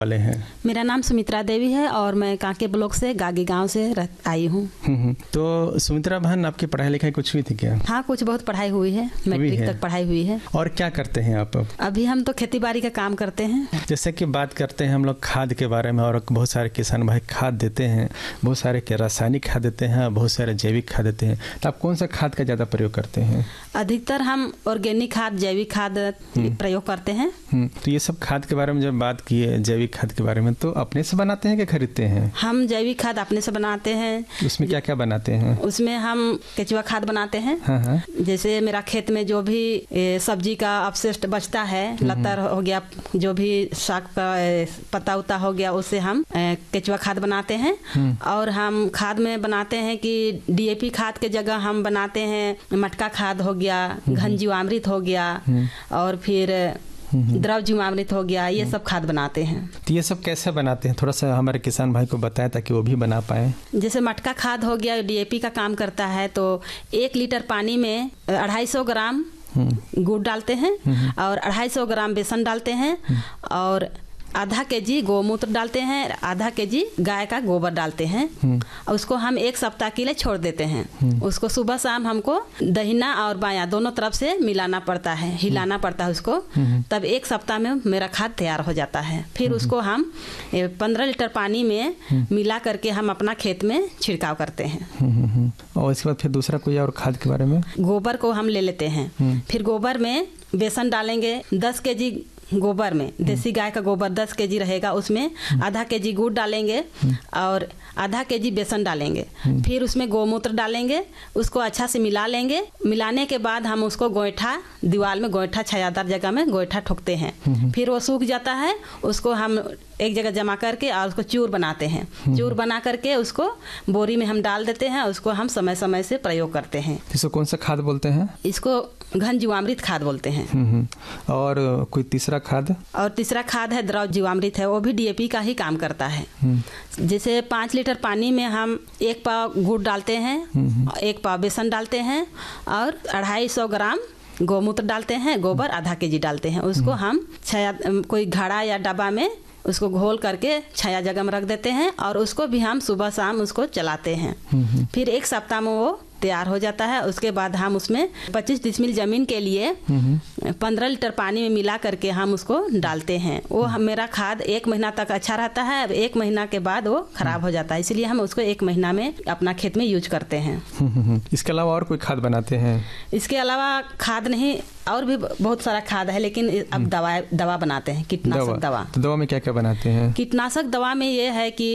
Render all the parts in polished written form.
वाले हैं? मेरा नाम सुमित्रा देवी है और मैं कांके ब्लॉक से गागी गांव से आई हूँ। तो सुमित्रा बहन, आपकी पढ़ाई लिखाई कुछ हुई थी क्या? हाँ, कुछ बहुत पढ़ाई हुई है, मैट्रिक तक पढ़ाई हुई है। और क्या करते हैं आप? अभी हम तो खेती बाड़ी का काम करते हैं। जैसे कि बात करते हैं हम लोग खाद के बारे में, और बहुत सारे किसान भाई खाद देते हैं, बहुत सारे रासायनिक खाद देते हैं, बहुत सारे जैविक खाद देते हैं। तो आप कौन सा खाद का ज़्यादा प्रयोग करते हैं? अधिकतर हम ऑर्गेनिक खाद, जैविक खाद प्रयोग करते हैं। तो ये सब खाद के बारे में जब बात की है, जैविक खाद के बारे में, तो अपने से बनाते हैं कि खरीदते हैं? हम जैविक खाद अपने से बनाते हैं। उसमें क्या क्या बनाते हैं? उसमें हम केचुआ खाद बनाते हैं। हाँ। जैसे मेरा खेत में जो भी सब्जी का अवशिष्ट बचता है, लतर हो गया, जो भी साग का पत्ता उता हो गया, उससे हम केचुआ खाद बनाते हैं। और हम खाद में बनाते हैं कि DAP खाद के जगह हम बनाते हैं मटका खाद हो गया, घन जीवामृत हो गया, और फिर द्रव जीवामृत हो गया, ये सब खाद बनाते हैं। तो ये सब कैसे बनाते हैं, थोड़ा सा हमारे किसान भाई को बताएं ताकि वो भी बना पाए। जैसे मटका खाद हो गया, DAP का काम करता है, तो 1 लीटर पानी में 250 ग्राम गुड़ डालते हैं और 250 ग्राम बेसन डालते हैं और आधा केजी गोमूत्र डालते हैं, आधा केजी गाय का गोबर डालते हैं। और उसको हम 1 सप्ताह के लिए छोड़ देते हैं। उसको सुबह शाम हमको दहिना और बायां दोनों तरफ से मिलाना पड़ता है, हिलाना पड़ता है उसको। तब 1 सप्ताह में मेरा खाद तैयार हो जाता है। फिर उसको हम 15 लीटर पानी में मिला करके हम अपना खेत में छिड़काव करते हैं। और इसके बाद फिर दूसरा कोई और खाद के बारे में? गोबर को हम ले लेते हैं। फिर गोबर में बेसन डालेंगे। 10 केजी गोबर में, देसी गाय का गोबर 10 केजी रहेगा, उसमें आधा केजी गुड़ डालेंगे और आधा केजी बेसन डालेंगे। फिर उसमें गोमूत्र डालेंगे, उसको अच्छा से मिला लेंगे। मिलाने के बाद हम उसको गोईठा, दीवार में गोईठा, छायादार जगह में गोईठा ठोकते हैं। फिर वो सूख जाता है, उसको हम एक जगह जमा करके और उसको चूर बनाते हैं। चूर बना करके उसको बोरी में हम डाल देते हैं। उसको हम समय समय से प्रयोग करते हैं। इसको कौन सा खाद बोलते हैं? इसको घन जीवामृत खाद बोलते हैं। और कोई तीसरा खाद? और तीसरा खाद है द्रव जीवामृत है, वो भी DAP का ही काम करता है। जैसे 5 लीटर पानी में हम 1 पाव गुड़ डालते हैं, 1 पाव बेसन डालते हैं और 250 ग्राम गोमूत्र डालते हैं, गोबर आधा केजी डालते हैं। उसको हम कोई घड़ा या डब्बा में उसको घोल करके छाया जगह में रख देते हैं और उसको भी हम सुबह शाम उसको चलाते हैं। फिर 1 सप्ताह में वो तैयार हो जाता है। उसके बाद हम उसमें 25 डिसमिल जमीन के लिए 15 लीटर पानी में मिला करके हम उसको डालते हैं। वो मेरा खाद 1 महीना तक अच्छा रहता है। 1 महीना के बाद वो खराब हो जाता है, इसलिए हम उसको 1 महीना में अपना खेत में यूज करते हैं। इसके अलावा और कोई खाद बनाते हैं? इसके अलावा खाद नहीं, और भी बहुत सारा खाद है, लेकिन अब दवा बनाते हैं, कीटनाशक दवा। तो दवा में क्या क्या बनाते हैं? कीटनाशक दवा में ये है कि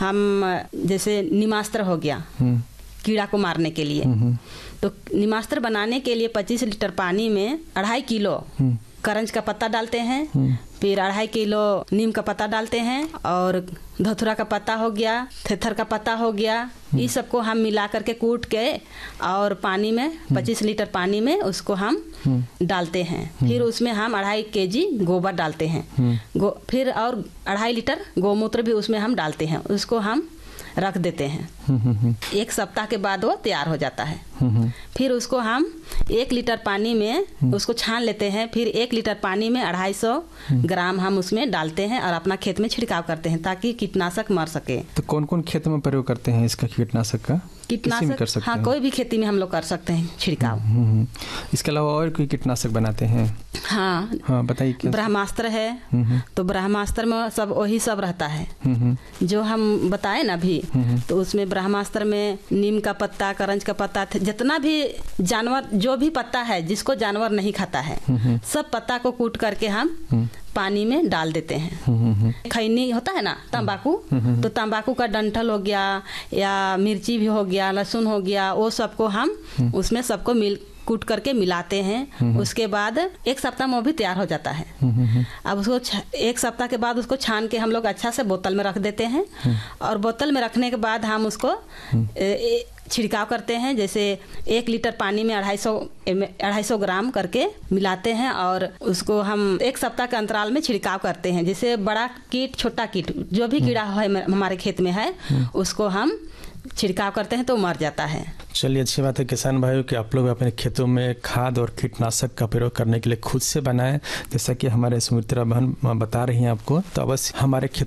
हम जैसे नीमास्त्र हो गया कीड़ा को मारने के लिए, तो नीमास्त्र बनाने के लिए 25 लीटर पानी में 2.5 किलो करंज का पत्ता डालते हैं। फिर 2.5 किलो नीम का पत्ता डालते हैं और धतूरा का पत्ता हो गया, थेथर का पत्ता हो गया, ये सबको हम मिला करके कूट के और पानी में 25 लीटर पानी में उसको हम डालते हैं। फिर उसमें हम 2.5 केजी गोबर डालते हैं। फिर और 2.5 लीटर गोमूत्र भी उसमें हम डालते हैं। उसको हम रख देते हैं। 1 सप्ताह के बाद वो तैयार हो जाता है। फिर उसको हम 1 लीटर पानी में उसको छान लेते हैं। फिर 1 लीटर पानी में 250 ग्राम हम उसमें डालते हैं और अपना खेत में छिड़काव करते हैं ताकि कीटनाशक मर सके। तो कौन कौन खेत में प्रयोग करते हैं इसका, कीटनाशक का? कीटनाशक हाँ, कोई भी खेती में हम लोग कर सकते हैं छिड़काव। इसके अलावा और कोई कीटनाशक बनाते हैं? हाँ बताइए। ब्रह्मास्त्र है, तो ब्रह्मास्त्र में सब वही सब रहता है जो हम बताए ना अभी। तो उसमें ब्रह्मास्त्र में नीम का पत्ता, करंज का पत्ता, जितना भी जानवर, जो भी पत्ता है जिसको जानवर नहीं खाता है, सब पत्ता को कूट करके हम पानी में डाल देते हैं। खैनी होता है ना, तंबाकू, तो तंबाकू का डंठल हो गया या मिर्ची भी हो गया, लहसुन हो गया, वो सबको हम उसमें सबको कूट करके मिलाते हैं। उसके बाद 1 सप्ताह में वो भी तैयार हो जाता है। अब उसको 1 सप्ताह के बाद उसको छान के हम लोग अच्छा से बोतल में रख देते हैं और बोतल में रखने के बाद हम उसको छिड़काव करते हैं। जैसे 1 लीटर पानी में 250 ग्राम करके मिलाते हैं और उसको हम 1 सप्ताह के अंतराल में छिड़काव करते हैं। जैसे बड़ा कीट, छोटा कीट, जो भी कीड़ा है हमारे खेत में है, उसको हम छिड़काव करते हैं तो मर जाता है। चलिए, अच्छी बात है किसान भाइयों कि आप लोग अपने खेतों में खाद और कीटनाशक का प्रयोग करने के लिए खुद से बनाएं। जैसा कि हमारे सुमित्रा बहन बता रही हैं आपको, तो अवश्य हमारे